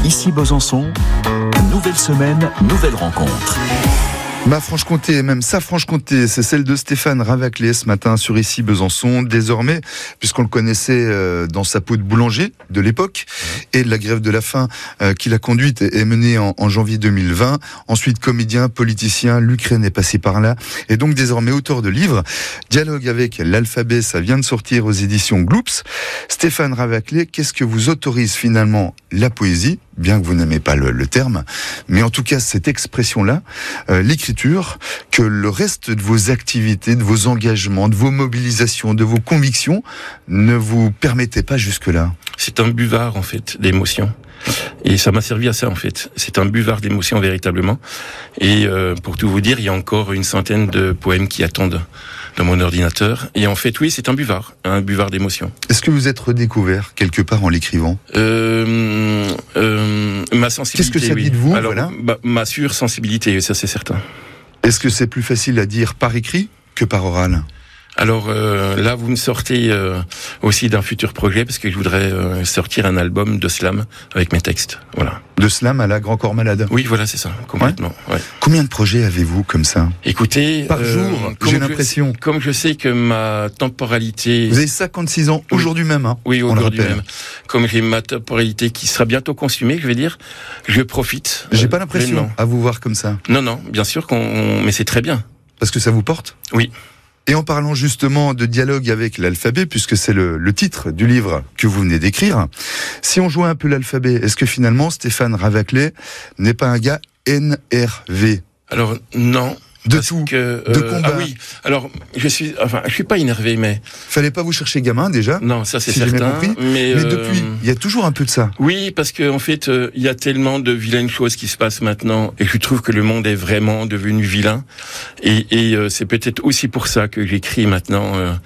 Ici Besançon, nouvelle semaine, nouvelle rencontre. Ma Franche-Comté, et même sa Franche-Comté, c'est celle de Stéphane Ravaclé ce matin sur Ici Besançon. Désormais, puisqu'on le connaissait dans sa peau de boulanger de l'époque et de la grève de la faim qu'il a conduite et menée en janvier 2020. Ensuite, comédien, politicien, l'Ukraine est passé par là. Et donc désormais auteur de livres. Dialogue avec l'alphabet, ça vient de sortir aux éditions Gloops. Stéphane Ravaclé, qu'est-ce que vous autorise finalement la poésie ? Bien que vous n'aimez pas le terme, mais en tout cas cette expression-là, l'écriture, que le reste de vos activités, de vos engagements, de vos mobilisations, de vos convictions ne vous permettaient pas jusque-là. C'est un buvard en fait d'émotions. Et ça m'a servi à ça en fait. C'est un buvard d'émotions véritablement. Et pour tout vous dire, il y a encore une centaine de poèmes qui attendent dans mon ordinateur. Et en fait, oui, c'est un buvard d'émotions. Est-ce que vous êtes redécouvert quelque part en l'écrivant ? Ma sensibilité. Qu'est-ce que ça dit de vous ? Alors, voilà. Ma sursensibilité, ça c'est certain. Est-ce que c'est plus facile à dire par écrit que par oral ? Alors là, vous me sortez aussi d'un futur projet parce que je voudrais sortir un album de slam avec mes textes. Voilà. De slam à la Grand Corps Malade. Oui, voilà, c'est ça, complètement. Ouais. Combien de projets avez-vous comme ça ? Écoutez, par jour, j'ai l'impression. Comme je sais que ma temporalité. Vous avez 56 ans aujourd'hui même, hein ? Oui, aujourd'hui même. Comme j'ai ma temporalité qui sera bientôt consumée, je vais dire, je profite. J'ai pas l'impression à vous voir comme ça. Non, bien sûr mais c'est très bien. Parce que ça vous porte ? Oui. Et en parlant justement de dialogue avec l'alphabet, puisque c'est le titre du livre que vous venez d'écrire, si on jouait un peu l'alphabet, est-ce que finalement Stéphane Ravaclé n'est pas un gars NRV ? Alors non. De tout, de combat. Ah oui. Alors je suis pas énervé, mais fallait pas vous chercher gamin déjà. Non, ça c'est si certain. Mais depuis, il y a toujours un peu de ça. Oui, parce que en fait, il y a tellement de vilaines choses qui se passent maintenant, et je trouve que le monde est vraiment devenu vilain. Et c'est peut-être aussi pour ça que j'écris maintenant.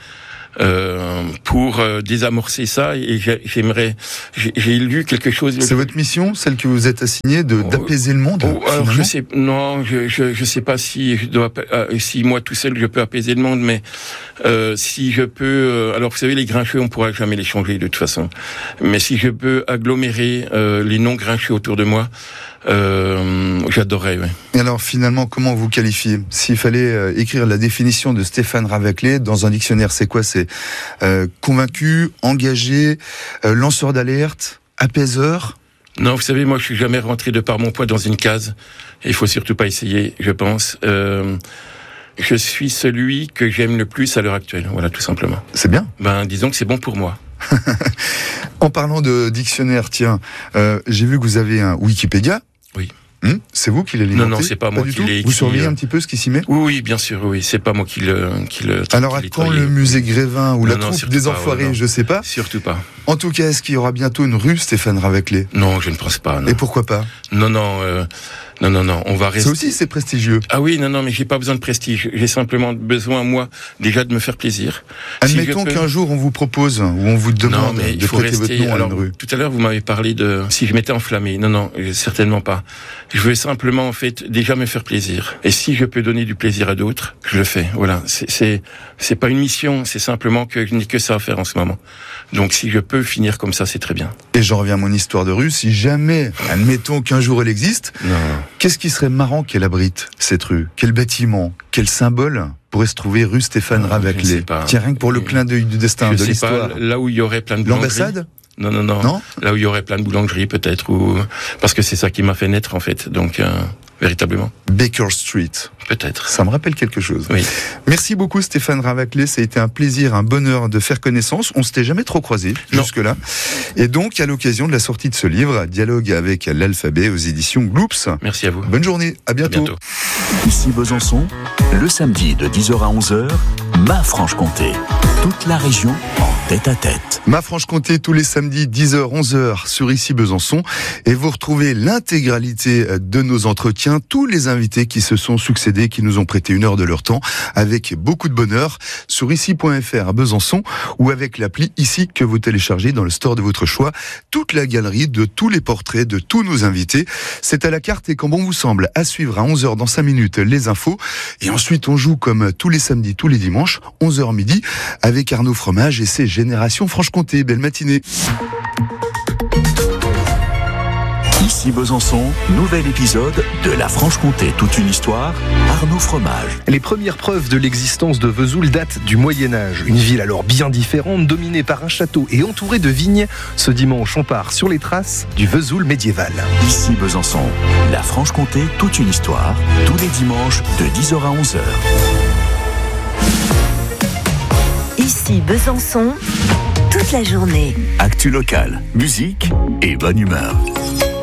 Pour désamorcer ça, et j'ai lu quelque chose. C'est votre mission, celle que vous êtes assignée, d'apaiser le monde. Alors je sais pas si si moi tout seul je peux apaiser le monde, mais si je peux, alors vous savez les grincheux on pourra jamais les changer de toute façon, mais si je peux agglomérer les non grincheux autour de moi. J'adorerais, oui. Et alors finalement, comment vous qualifiez ? S'il fallait écrire la définition de Stéphane Ravaclé dans un dictionnaire, c'est quoi ? C'est convaincu, engagé, lanceur d'alerte, apaiseur ? Non, vous savez, moi je suis jamais rentré de par mon poids dans une case. Et il faut surtout pas essayer, je pense. Je suis celui que j'aime le plus à l'heure actuelle, voilà, tout simplement. C'est bien. Disons que c'est bon pour moi. En parlant de dictionnaire, tiens, j'ai vu que vous avez un Wikipédia. Oui. C'est vous qui l'alimentez ? Non, c'est pas moi qui l'ai écrit. Vous surveillez un petit peu ce qui s'y met ? Oui, bien sûr, oui. C'est pas moi qui le. Alors à quand le musée Grévin ou la troupe des Enfoirés, je sais pas. Surtout pas. En tout cas, est-ce qu'il y aura bientôt une rue Stéphane Ravaclé ? Non, je ne pense pas. Non. Et pourquoi pas ? Non, on va rester. Ça aussi, c'est prestigieux. Ah oui, non, mais j'ai pas besoin de prestige. J'ai simplement besoin, moi, déjà de me faire plaisir. Admettons qu'un jour on vous propose ou on vous demande de prêter votre nom à une rue. Tout à l'heure, vous m'avez parlé de si je m'étais enflammé. Non, certainement pas. Je veux simplement, en fait, déjà me faire plaisir. Et si je peux donner du plaisir à d'autres, je le fais. Voilà. C'est pas une mission. C'est simplement que je n'ai que ça à faire en ce moment. Donc, si je peux finir comme ça, c'est très bien. Et j'en reviens à mon histoire de rue. Si jamais, admettons qu'un jour elle existe. Non. Qu'est-ce qui serait marrant qu'elle abrite, cette rue ? Quel bâtiment ? Quel symbole pourrait se trouver rue Stéphane Ravaclé ? Tiens, rien que pour le clin d'œil du destin, de l'histoire. Pas, là où il y aurait plein de boulangeries. L'ambassade ? Non. Là où il y aurait plein de boulangeries, peut-être, ou parce que c'est ça qui m'a fait naître, en fait. Donc, véritablement. Baker Street. Peut-être. Ça me rappelle quelque chose. Oui. Merci beaucoup Stéphane Ravaclé, ça a été un plaisir, un bonheur de faire connaissance. On s'était jamais trop croisés jusque-là. Et donc, à l'occasion de la sortie de ce livre, Dialogue avec l'alphabet aux éditions Gloops. Merci à vous. Bonne journée, à bientôt. Ici Besançon, le samedi de 10h à 11h, Ma Franche-Comté. Toute la région en tête-à-tête. Ma Franche-Comté, tous les samedis, 10h, 11h, sur Ici Besançon. Et vous retrouvez l'intégralité de nos entretiens, tous les invités qui se sont succédés, qui nous ont prêté 1 heure de leur temps, avec beaucoup de bonheur, sur ici.fr à Besançon, ou avec l'appli Ici que vous téléchargez dans le store de votre choix. Toute la galerie de tous les portraits de tous nos invités. C'est à la carte et quand bon vous semble, à suivre à 11h dans 5 minutes les infos. Et ensuite, on joue comme tous les samedis, tous les dimanches, 11h midi, avec Arnaud Fromage et ses Générations Franche-Comté. Belle matinée. Ici Besançon, nouvel épisode de La Franche-Comté, toute une histoire, Arnaud Fromage. Les premières preuves de l'existence de Vesoul datent du Moyen-Âge. Une ville alors bien différente, dominée par un château et entourée de vignes. Ce dimanche, on part sur les traces du Vesoul médiéval. Ici Besançon, La Franche-Comté, toute une histoire, tous les dimanches de 10h à 11h. Ici Besançon, toute la journée. Actu locale, musique et bonne humeur.